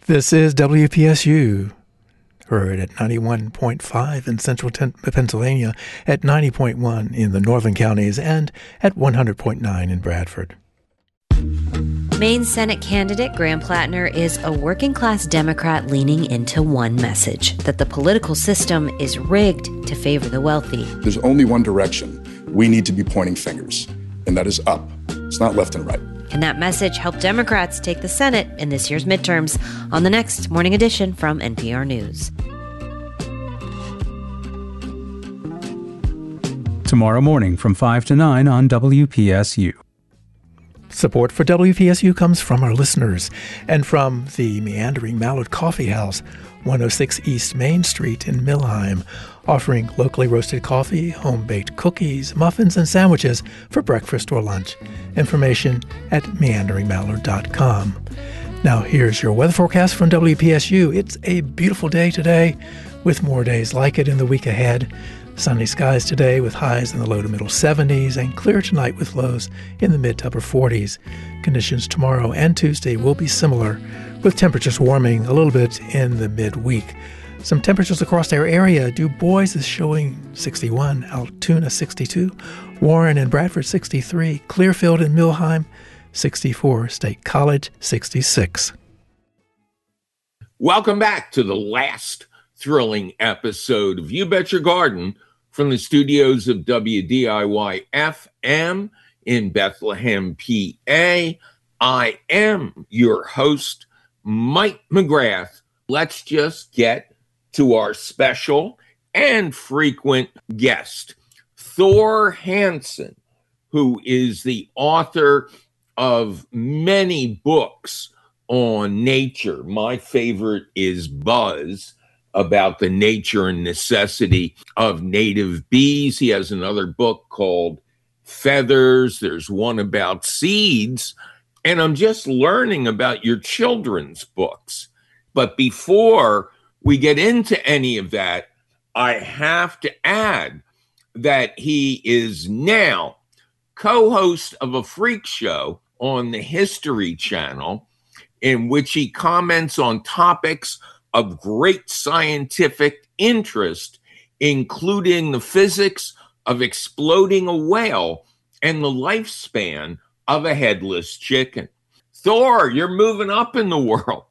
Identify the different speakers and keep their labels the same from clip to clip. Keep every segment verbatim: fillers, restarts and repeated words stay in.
Speaker 1: This is W P S U, heard at ninety-one point five in central ten- Pennsylvania, at ninety point one in the northern counties, and at one hundred point nine in Bradford.
Speaker 2: Maine Senate candidate Graham Plattner is a working-class Democrat leaning into one message, that the political system is rigged to favor the wealthy.
Speaker 3: There's only one direction. We need to be pointing fingers, and that is up. It's not left and right.
Speaker 2: Can that message help Democrats take the Senate in this year's midterms? On the next Morning Edition from N P R News.
Speaker 4: Tomorrow morning from five to nine on W P S U.
Speaker 1: Support for W P S U comes from our listeners and from the Meandering Mallard Coffee House, one oh six East Main Street in Millheim, offering locally roasted coffee, home-baked cookies, muffins, and sandwiches for breakfast or lunch. Information at meandering mallard dot com. Now here's your weather forecast from W P S U. It's a beautiful day today, with more days like it in the week ahead. Sunny skies today with highs in the low to middle seventies, and clear tonight with lows in the mid to upper forties. Conditions tomorrow and Tuesday will be similar, with temperatures warming a little bit in the midweek. Some temperatures across our area. Du Bois is showing sixty-one, Altoona sixty-two, Warren and Bradford sixty-three, Clearfield and Millheim sixty-four, State College sixty-six.
Speaker 5: Welcome back to the last thrilling episode of You Bet Your Garden from the studios of W D I Y F M in Bethlehem, P A. I am your host, Mike McGrath. Let's just get to our special and frequent guest, Thor Hansen, who is the author of many books on nature. My favorite is Buzz, about the nature and necessity of native bees. He has another book called Feathers. There's one about seeds. And I'm just learning about your children's books. But before we get into any of that, I have to add that he is now co-host of a freak show on the History Channel, in which he comments on topics of great scientific interest, including the physics of exploding a whale and the lifespan of a headless chicken. Thor, you're moving up in the world.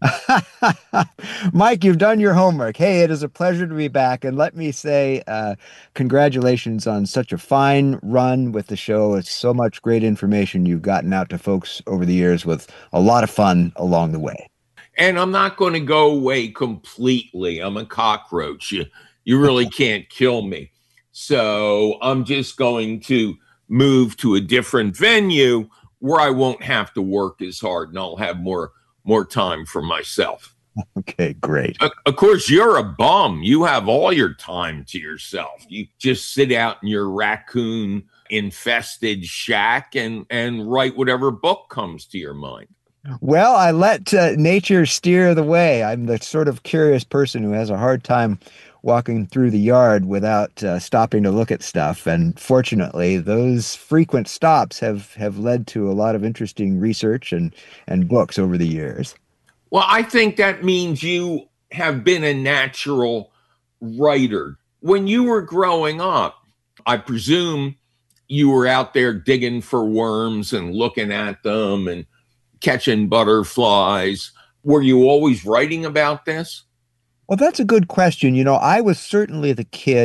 Speaker 6: Mike, you've done your homework. Hey, it is a pleasure to be back. And let me say uh, congratulations on such a fine run with the show. It's so much great information you've gotten out to folks over the years, with a lot of fun along the way.
Speaker 5: And I'm not going to go away completely. I'm a cockroach. You, you really can't kill me. So I'm just going to move to a different venue where I won't have to work as hard, and I'll have more more time for myself.
Speaker 6: Okay, great.
Speaker 5: Of, of course, you're a bum. You have all your time to yourself. You just sit out in your raccoon-infested shack and, and write whatever book comes to your mind.
Speaker 6: Well, I let uh, nature steer the way. I'm the sort of curious person who has a hard time walking through the yard without uh, stopping to look at stuff. And fortunately, those frequent stops have, have led to a lot of interesting research and, and books over the years.
Speaker 5: Well, I think that means you have been a natural writer. When you were growing up, I presume you were out there digging for worms and looking at them and catching butterflies. Were you always writing about this?
Speaker 6: Well, that's a good question. You know, I was certainly the kid